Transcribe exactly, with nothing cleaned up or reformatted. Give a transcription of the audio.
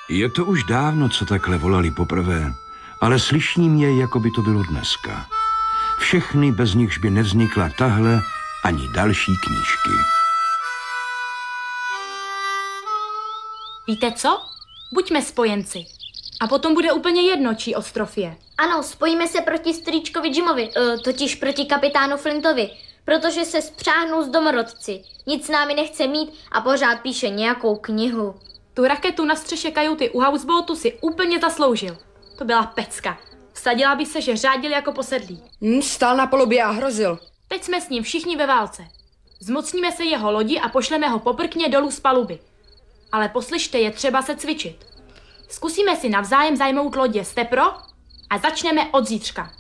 Je to už dávno, co takhle volali poprvé, ale slyším je, jako by to bylo dneska. Všechny, bez nichž by nevznikla tahle ani další knížky. Víte co? Buďme spojenci. A potom bude úplně jedno, čí ostrov je. Ano, spojíme se proti strýčkovi Jimovi, e, totiž proti kapitánu Flintovi, protože se spřáhnou s domorodci. Nic s námi nechce mít a pořád píše nějakou knihu. Tu raketu na střeše kajuty u houseboatu si úplně zasloužil. To byla pecka. Vsadila by se, že řádil jako posedlý. Hmm, stál na palubě a hrozil. Teď jsme s ním všichni ve válce. Zmocníme se jeho lodi a pošleme ho poprkně dolů z paluby. Ale poslyšte, je třeba se cvičit. Zkusíme si navzájem zajmout lodě, jste pro? A začneme od zítřka.